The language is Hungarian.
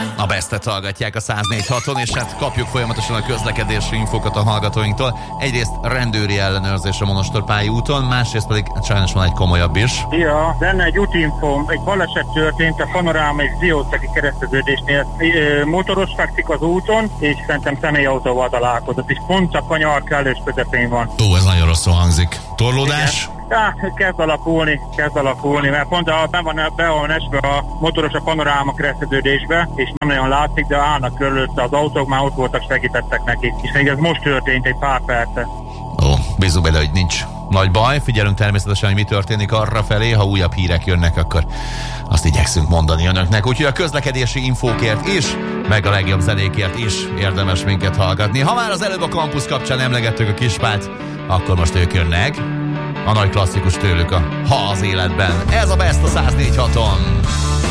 A Bestet hallgatják a 104.6-on, és hát kapjuk folyamatosan a közlekedési infokat a hallgatóinktól. Egyrészt rendőri ellenőrzés a Monostorpályi úton, másrészt pedig sajnos van egy komolyabb is. Ja, lenne egy útinfom, egy baleset történt a Panoráma és Diószegi kereszteződésnél. Motoros fekszik az úton, és szerintem személyautóval találkozott, és pont a kanyar kellős közepén van. Ó, ez nagyon rosszul hangzik. Torlódás? Ja, kezd alakulni, mert pont be van esve a motoros a Panoráma kereszteződésbe, és nem nagyon látszik, de állnak körülötte az autók, már ott voltak, segítettek neki. És még ez most történt egy pár perce. Ó, bízunk bele, hogy nincs nagy baj. Figyelünk természetesen, hogy mi történik arra felé. Ha újabb hírek jönnek, akkor azt igyekszünk mondani önöknek. Úgyhogy a közlekedési infókért is, meg a legjobb zenékért is érdemes minket hallgatni. Ha már az előbb a Campus kapcsán emlegettük a Kispát, akkor most ők jönnek. A nagy klasszikus tőlük, a Ha az életben. Ez a Best a 104.6-on.